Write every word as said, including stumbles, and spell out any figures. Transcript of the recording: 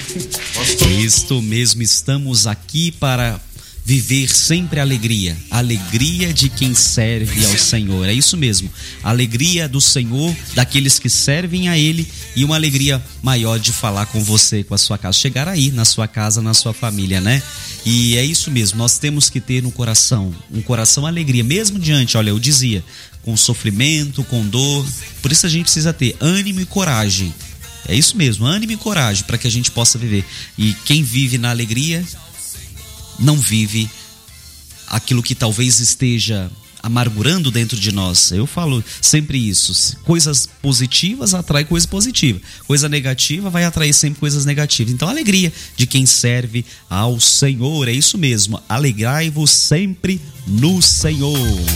Isto mesmo, estamos aqui para viver sempre a alegria, a alegria de quem serve ao Senhor. É isso mesmo, a alegria do Senhor, daqueles que servem a Ele, e uma alegria maior de falar com você, com a sua casa, chegar aí na sua casa, na sua família, né? E é isso mesmo, nós temos que ter no coração, um coração alegria, mesmo diante, olha, eu dizia, com sofrimento, com dor. Por isso a gente precisa ter ânimo e coragem. É isso mesmo, ânimo e coragem para que a gente possa viver. E quem vive na alegria não vive aquilo que talvez esteja amargurando dentro de nós. Eu falo sempre isso, coisas positivas atraem coisa positiva, coisa negativa vai atrair sempre coisas negativas. Então a alegria de quem serve ao Senhor, é isso mesmo, alegrai-vos sempre no Senhor.